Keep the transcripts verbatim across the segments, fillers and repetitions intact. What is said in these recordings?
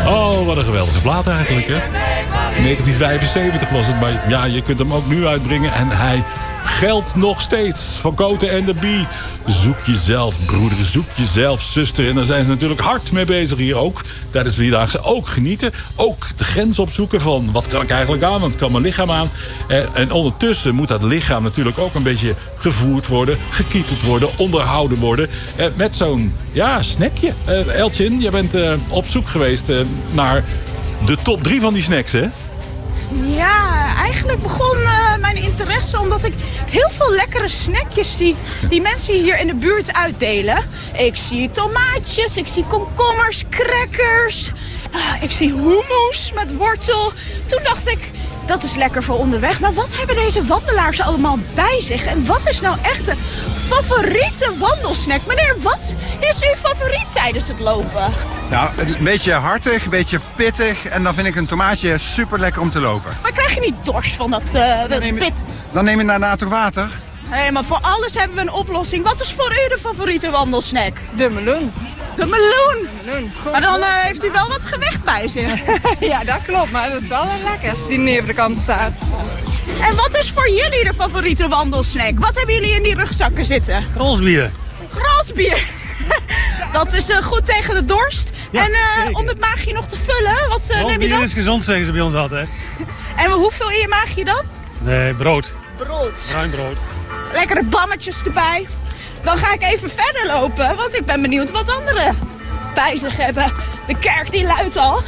Oh, wat een geweldige plaat eigenlijk, hè? negentien vijfenzeventig was het, maar ja, je kunt hem ook nu uitbrengen. En hij geldt nog steeds. Van Cote en de Bie. Zoek jezelf, broeder. Zoek jezelf, zuster. En daar zijn ze natuurlijk hard mee bezig hier ook. Tijdens de Vierdaagse ook genieten. Ook de grens opzoeken van wat kan ik eigenlijk aan? Want kan mijn lichaam aan? En, en ondertussen moet dat lichaam natuurlijk ook een beetje gevoerd worden. Gekieteld worden. Onderhouden worden. Eh, met zo'n, ja, snackje. Eh, Eltjen, je bent eh, op zoek geweest eh, naar de top drie van die snacks, hè? Ja, eigenlijk begon uh, mijn interesse omdat ik heel veel lekkere snackjes zie die mensen hier in de buurt uitdelen. Ik zie tomaatjes, ik zie komkommers, crackers, uh, ik zie hummus met wortel. Toen dacht ik, dat is lekker voor onderweg. Maar wat hebben deze wandelaars allemaal bij zich? En wat is nou echt de favoriete wandelsnack? Meneer, wat is uw favoriet tijdens het lopen? Nou, een beetje hartig, een beetje pittig. En dan vind ik een tomaatje super lekker om te lopen. Maar krijg je niet dorst van dat, uh, dat neem je, pit? Dan neem je daarna toch water? Hé, maar voor alles hebben we een oplossing. Wat is voor u de favoriete wandelsnack? De meloen. De meloen? meloen. Maar dan uh, heeft u wel wat gewicht bij zich. Ja, dat klopt. Maar dat is wel een lekkers die neer de kant staat. En wat is voor jullie de favoriete wandelsnack? Wat hebben jullie in die rugzakken zitten? Grolsbier. Grolsbier. Dat is uh, goed tegen de dorst. Ja, en uh, om het maagje nog te vullen, wat uh, neem je dan? Is gezond, zeggen ze bij ons altijd. En hoeveel in je maagje dan? Nee, brood. Brood. Bruin brood. Lekkere bammetjes erbij. Dan ga ik even verder lopen, want ik ben benieuwd wat anderen bij zich hebben. De kerk die luidt al.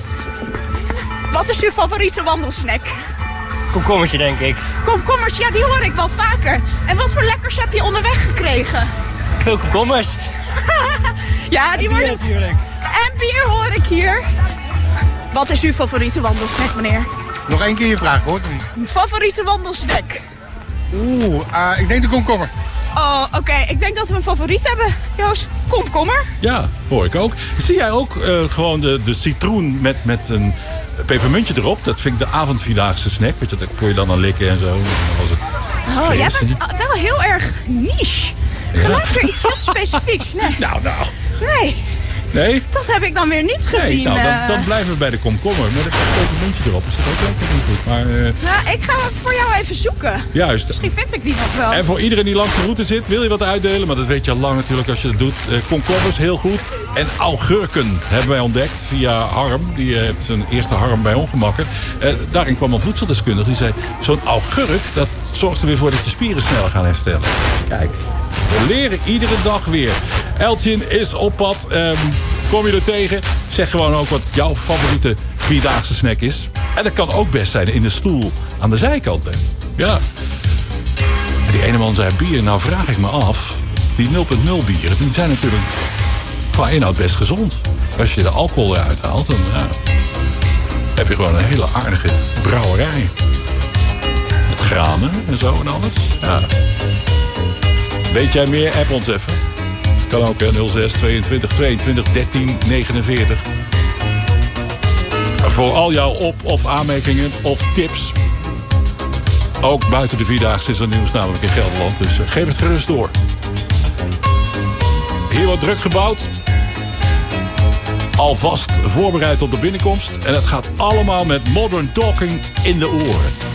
Wat is uw favoriete wandelsnack? Komkommertje, denk ik. Komkommers, ja, die hoor ik wel vaker. En wat voor lekkers heb je onderweg gekregen? Veel komkommers. Ja, die worden... natuurlijk. En bier hoor ik hier. Wat is uw favoriete wandelsnack, meneer? Nog één keer je vraag, hoor. Uw favoriete wandelsnack? Oeh, uh, ik denk de komkommer. Oh, oké. Okay. Ik denk dat we een favoriet hebben. Joost, komkommer. Ja, hoor ik ook. Zie jij ook uh, gewoon de, de citroen met, met een pepermuntje erop? Dat vind ik de avondvierdaagse snack. Weet je, dat kon je dan aan likken en zo. Dan was het oh, feest. Jij bent wel heel erg niche. Ja. Gelijk weer iets heel specifieks. Nee. Nou, nou. Nee. Nee? Dat heb ik dan weer niet gezien. Nee, nou, dan, uh... dan blijven we bij de komkommer. Maar er komt ook een muntje erop. Is dat ook lekker niet goed. Maar, uh... nou, ik ga voor jou even zoeken. Juist. Misschien vind ik die nog wel. En voor iedereen die langs de route zit, wil je wat uitdelen? Maar dat weet je al lang natuurlijk als je dat doet. Uh, komkommers, heel goed. En augurken hebben wij ontdekt via Harm. Die uh, heeft zijn eerste Harm bij ongemakken. Uh, daarin kwam een voedseldeskundige. Die zei, zo'n augurk, dat zorgt er weer voor dat je spieren sneller gaan herstellen. Kijk, we leren iedere dag weer. Eltjen is op pad. Um, kom je er tegen? Zeg gewoon ook wat jouw favoriete vierdaagse snack is. En dat kan ook best zijn in de stoel aan de zijkant. Hè? Ja. En die ene man zei bier. Nou vraag ik me af. Die nul punt nul bieren, die zijn natuurlijk qua inhoud best gezond. Als je de alcohol eruit haalt, dan ja, heb je gewoon een hele aardige brouwerij. Met granen en zo en alles. Ja. Weet jij meer? App ons even. Kan ook, hè? nul zes tweeëntwintig tweeëntwintig dertien negenenveertig. Voor al jouw op- of aanmerkingen of tips. Ook buiten de Vierdaagse is er nieuws namelijk in Gelderland. Dus uh, geef het gerust door. Hier wordt druk gebouwd. Alvast voorbereid op de binnenkomst. En het gaat allemaal met Modern Talking in de oren.